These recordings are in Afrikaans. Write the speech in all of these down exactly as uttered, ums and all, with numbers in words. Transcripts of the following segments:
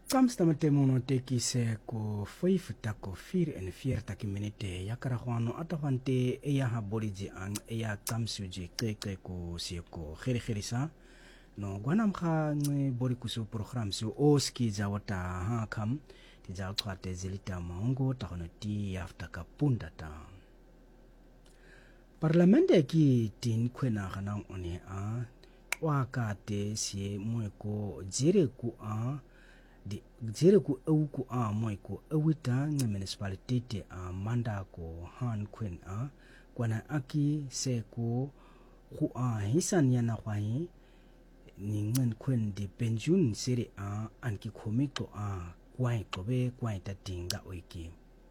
Kamstamate mono teki se ko faifuta ko fir en fier taki minute ya karahuano atawante eya ha boliji ang eya kamsuji keke ko se ko khiri khiri sa no gwanam kha nge bori kusu program su oski jawata ha kam ti jaw khate zelita maungo ta hono ti afta ka punda ta parlamente ki tin kwena hanang one a wa ka te sie mo ko jere ku a di jere ku au ku a moi ku awita nge municipality a manda ko han queen a kwana aki se ko ku a hisan yana kwai ni ngen queen di penjun seri a anki komiko a kwai ko be kwai ta tinga oiki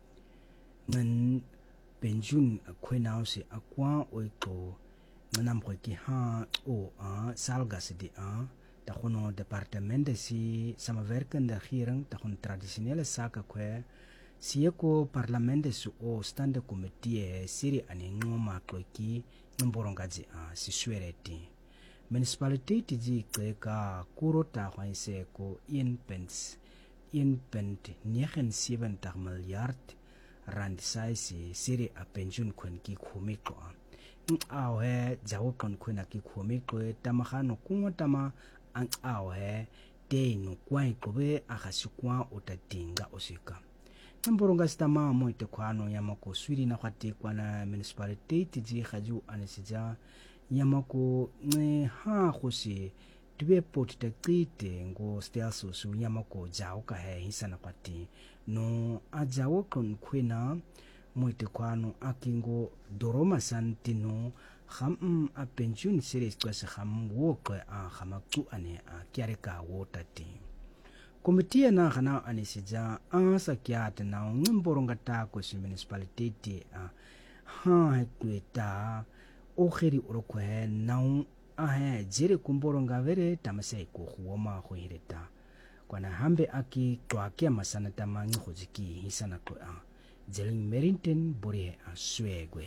ngen penjun queen house akwa oiko nganam ko ki ha o a salgas di a ta hono departement si samenwerken de regering ta hono traditionele sake kwe si ko parlement su o stande committee siri ani ngoma kloki ngborongaji a si swereti municipality ti ji ka kuro ta hwaise ko in pens in pent negenenzeventig miljard rand sai si siri a pension kwen ki khumiko awe jawo kon kwena ki khumiko tamahano kungotama ang awe te no kwai kobe akasikwa utatinga osika mboronga stama mo te kwano yamako swiri na kwati kwana municipality tiji khaju anesija yamako ne ha khosi tube pot te kite ngo stelso su yamako jawo ka he hisana kwati no ajawo kon kwena mo te kwano akingo doroma santino kham a pension series kwa se kham wo ka a khamaktu ane a kyareka wotati komitiya na khana ane sija a sakyat na ngimboronga ta ko si municipality a ha hekweta o kheri orokwe na a he jere kumboronga vere tamasai ko huoma ho hireta kwana hambe aki twake masana tamangi khojiki hisana ko a Jelen Merrington bore a swegwe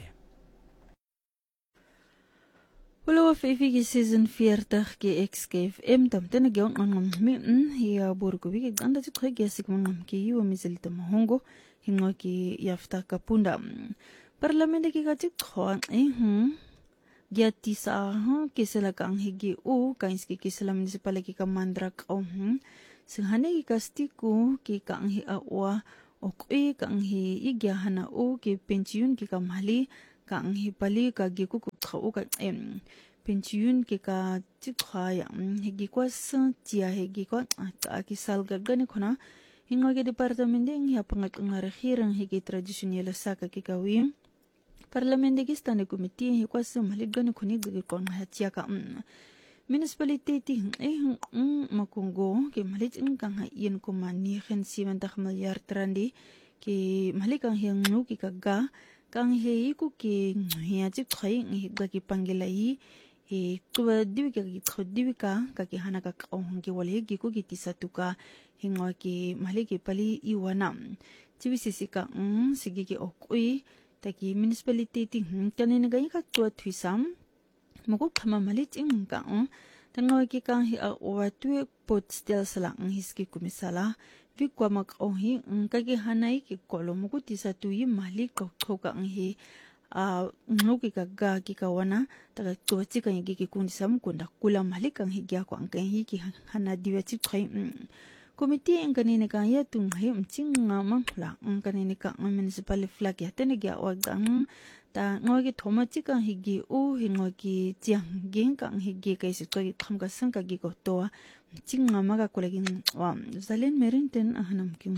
Hallo Fifi season veertig ke X K F M tam tena ge on on me ya borgo wi ge anda tsu ge sik mon ke yu miselita mahongo hingo ki yafta kapunda parlamente ki ga tik khon eh hm ge tisa ha ke sela kang higi u kains ki sela municipal ki kamandra ka hm singhane ki kastiku ki kang hi awa okui kang hi igya hana u ki pension ki kamali kang hi pali ka gi ku khau ka em pension ki ka chikhaya higi kwa sa tia higi kwa ka ki sal ga gani khona hingo ge departament ng ya panga ngare khirang higi traditional saka ki ka wi parlament gi stande committee hi kwa sa mali gani khoni gi kon ha tia ka municipality ti eh makungo ki mali ting kang ha yen ko mani khen seventy miljard randi ki mali kang hiang nu ki ka ga kang he ku ki ya chi khai ngi ga ki pangela yi e tuwa diwi ka ki khodiwi ka ka ki hana ka ong ki wale gi ku ki tisatuka hingo ki mali ki pali iwana chibi sisi ka um sigi ki okui ta ki municipality ti tanin ga ka tuwa thisam moko khama mali ting ka um tango ki kang hi a wa tu pot stel sala ng hiski kumisala vi kwa mak o hi ka ki hanai ki kolomo ku tisatu yi mali ko khoka ng hi a ngoki ka ga ki ka wana ta to chi ka yi ki kun sam kunda kula mali kang hi gya ko ang kan hi ki hana diwa chi khai committee ang kanina ka ya tung hi mching nga mang la ang kanina ka municipal flag ya tene gya wa gang ta ngoki thoma chi ka hi gi u hi ngoki chiang ging kang hi gi kai si ko tham ka sang ka gi ko to ching nga ma ka kolegin wa Jelen Merrington ahanam king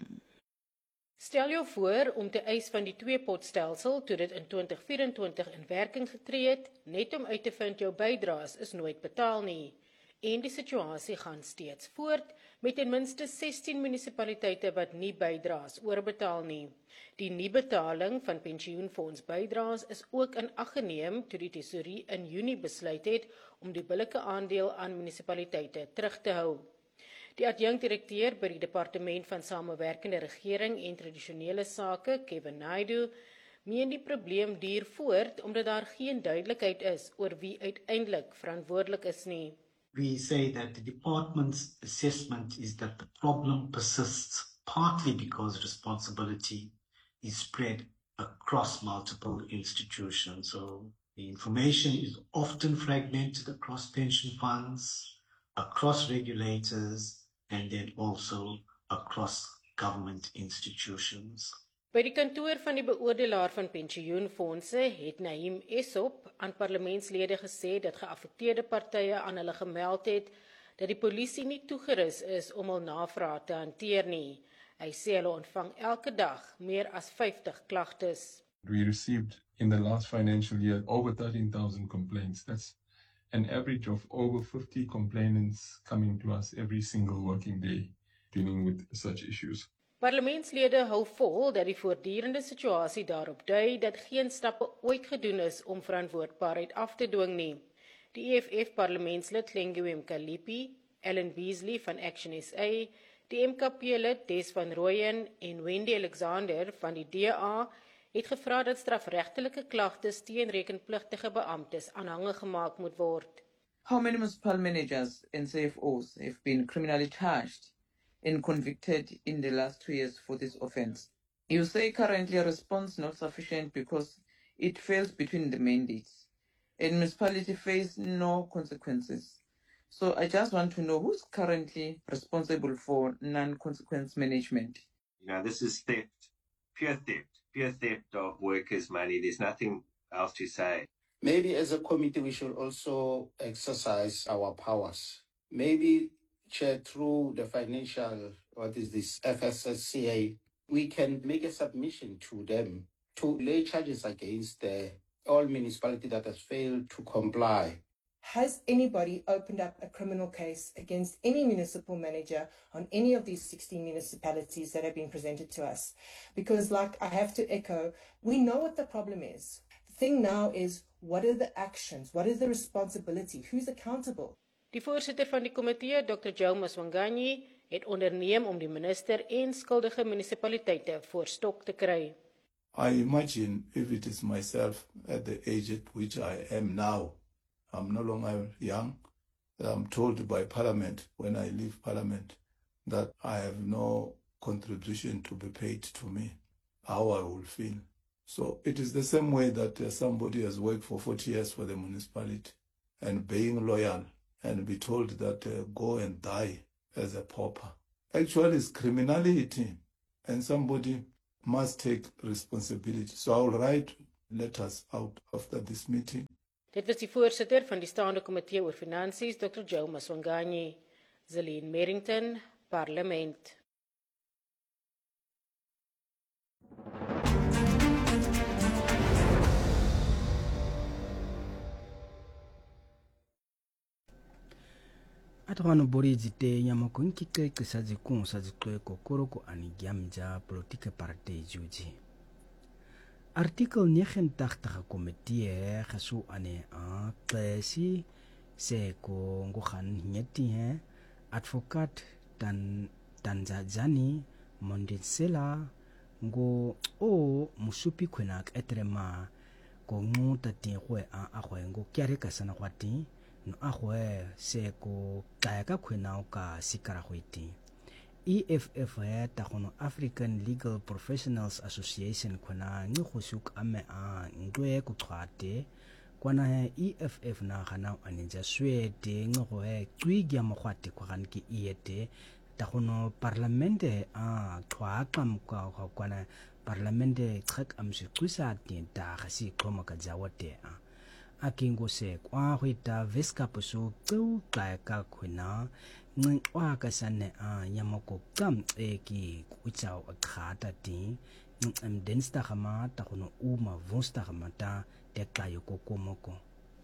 Stel jou voor om te eis van die twee-potstelsel toe dit in twintig vyf-en-twintig in werking getree het, net om uit te vind jou bydraes is nooit betaal nie. En die situasie gaan steeds voort met ten minste sestien munisipaliteite wat nie bydraes oorbetaal nie. Die nie-betaling van pensioenfonds bydraes is ook in ag geneem toe die tesourie in Junie besluit het om die billike aandeel aan munisipaliteite terug te hou. Die adjunkt-direkteur by die Departement van Samewerkende Regering en Tradisionele Sake, Kevin Naidu, meen die probleem duur voort omdat daar geen duidelikheid is oor wie uiteindelik verantwoordelik is nie. we say that the department's assessment is that the problem persists partly because responsibility is spread across multiple institutions. So the information is often fragmented across pension funds, across regulators, and then also across government institutions. By die kantoor van die beoordelaar van pensioenfondse het Naim Esop aan parlementslede gesê dat geaffekteerde partye aan hulle gemeld het dat die polisie nie toegerus is om hul navrae te hanteer nie. Hy sê hulle ontvang elke dag meer as vyftig klagtes. We received in the last financial year over thirteen thousand complaints. That's an average of over fifty complainants coming to us every single working day dealing with such issues. Parlementslede hou vol dat die voortdurende situasie daarop dui dat geen stappe ooit gedoen is om verantwoordbaarheid af te dwing nie. Die E F F parlementslid Lengiwe Mkalipi, Ellen Beasley van Action S A, die M K P-lid Des van Rooyen en Wendy Alexander van die D A het gevra dat strafregtelike klagtes teen rekenpligtige beamptes aanhangig gemaak moet word. How many municipal managers and C F Os have been criminally charged and convicted in the last two years for this offence? You say currently a response not sufficient because it fails between the mandates and municipality face no consequences. So I just want to know who's currently responsible for non-consequence management. You know, this is theft, pure theft, pure theft of workers' money. There's nothing else to say. Maybe as a committee we should also exercise our powers. Maybe, Chair, through the financial, what is this, F S S C A, we can make a submission to them to lay charges against the, all municipality that has failed to comply. Has anybody opened up a criminal case against any municipal manager on any of these sixteen municipalities that have been presented to us? Because, like I have to echo, we know what the problem is. The thing now is, what are the actions? What is the responsibility? Who's accountable? Die voorsitter van die komitee, Doctor Joe Maswanganyi, het onderneem om die minister en skuldige munisipaliteite voor stok te kry. I imagine if it is myself at the age at which I am now, I'm no longer young, I'm told by Parliament when I leave Parliament that I have no contribution to be paid to me, how I will feel. So it is the same way that uh, somebody has worked for forty years for the municipality and being loyal and be told that uh, go and die as a pauper. Actually, it's criminality and somebody must take responsibility. So I will write letters out after this meeting. Dit was die voorsitter van die staande komitee oor finansies, Doctor Joe Maswanganyi. Zelene Merrington, Parlement. Atwana bori zite nyamako nkike kisazi kun sazi kwe kokoroko anigiamja politieke partij juji. Artikel negentig komitee geso ane a klesi se ko ngokhan nyeti he advocaat dan Tanzania Monditsela ngo o musupi kwenak etrema ko nguta tingwe a agwe ngo kyare kasana kwati no agwe se ko kaya kwena ka sikara kwiti. E F F ya ta kono African Legal Professionals Association kwana ngi khusuk ame a ndwe ku khate kwana he E F F na gana aninja swete ngi go he twigya mogwate kwa ganki iete ta kono parlamente a khwaqa mka kwana parlamente tsak amse kwisa tinta ga si khoma ka jawote a akingo se kwa hwita veskapuso tsu ka ka khuna ngwa ka sane a nyamako kam eki kuchao akhata ti ngam densta khama ta kono uma vonsta khamata te kayo kokomoko.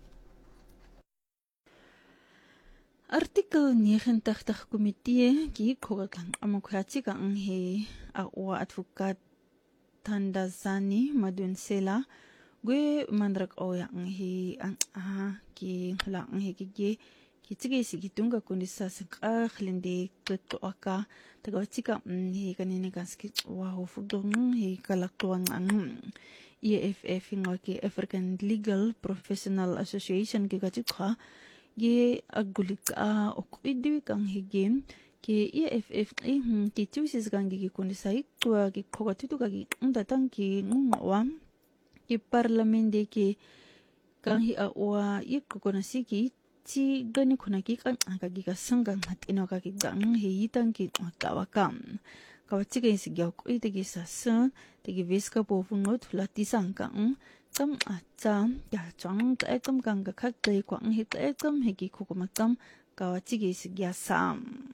Artikel negentig komitee ki khokang amokhati ka nghe a wa advocaat Thandazani Madonsela gwe mandrak oya nghe ang a ki la nghe ki ki tsige si kitunga kundisa sakha khlinde kto aka tagatika he kanene kaski wa ho fudong he kalaktuang ang E F F ngoki African Legal Professional Association ki katikha ge agulika okwidiwi kang higim ke E F F e ki tusis kang gi kunisai tua ki khogatutu ka gi ndatang ki ngwa ki parlamente ki kang hi awa yikokonasi ki ti gani khona ki kang ka gi ka sangang hatino ka ki gang he yitang ki kawakam kawati ke sigya ko ite gi sasa te gi viska po fungot flati sangkang kam acha ya chang ka kam kang ka khak te kwang hi te kam he gi khokomakam kawati ge sigya sam.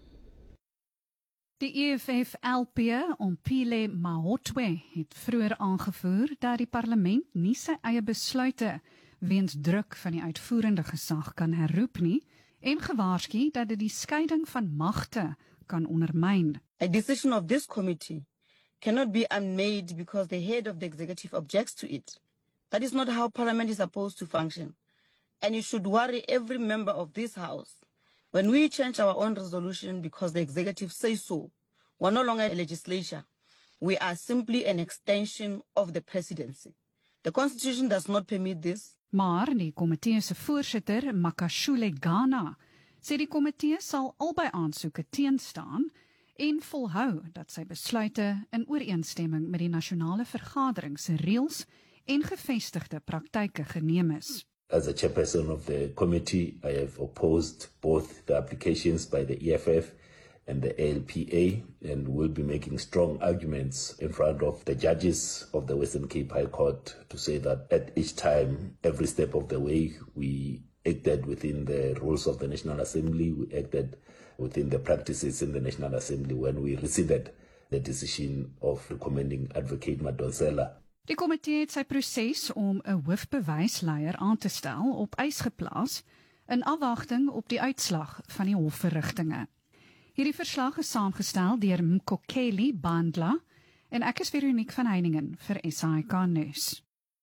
Die E F F L P Ompile Mahotwe het vroeër aangevoer dat die parlement nie sy eie besluite weens druk van die uitvoerende gesag kan herroep nie en gewaarsku dat dit die skeiding van magte kan ondermyn. A decision of this committee cannot be unmade because the head of the executive objects to it. That is not how parliament is supposed to function. And it should worry every member of this house. When we change our own resolution because the executive says so, we're no longer a legislature. We are simply an extension of the presidency. The constitution does not permit this. Maar die komitee se voorsitter, Makashule Ghana, sê die komitee sal albei aansoeke teenstaan en volhou dat sy besluite in ooreenstemming met die nasionale vergadering se reëls en gevestigde praktyke geneem is. As a chairperson of the committee, I have opposed both the applications by the E F F and the A L P A and will be making strong arguments in front of the judges of the Western Cape High Court to say that at each time, every step of the way, we acted within the rules of the National Assembly, we acted within the practices in the National Assembly when we rescinded the decision of recommending Advocate Madonsela. Die komitee het sy proses om 'n hoofbewysleier aan te stel op ys geplaas in afwagting op die uitslag van die hofverrigtinge. Hierdie verslag is saamgestel deur Mkokeli Bandla en ek is Veronique van Heiningen vir S A I K Nuus.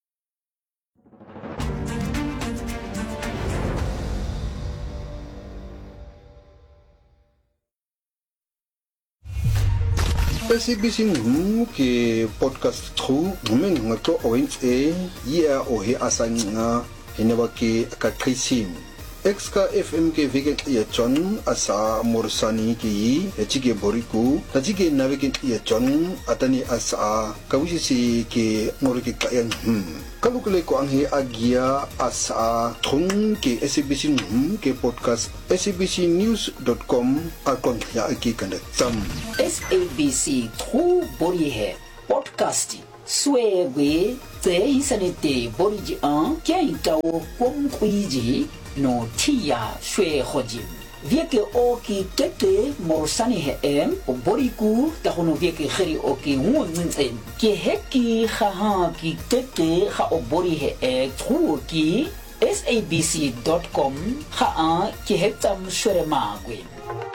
S A B C ngu ke podcast tru ngumen ngato owens e ya o he asanga heneba ke akakrisim Exka F M ke veke ya chon asa morsani ki echike boriku tajike naveke ya chon atani asa kawisi ke ngorike kayan hm kalukule ko anghe agia asa thung ke S A B C ngu ke podcast S A B C news dot com akon ya aki kanda tam S A B C tru bori he podcast swebe te isanete boriji an kyaitao konkwiji no tia shwe hojim vieke oki tete morsani he em oboriku tahono vieke kheri oki ngunzen ke heki khaha ki tete kha obori he e truki S A B C dot com kha ke hetam shwere magwe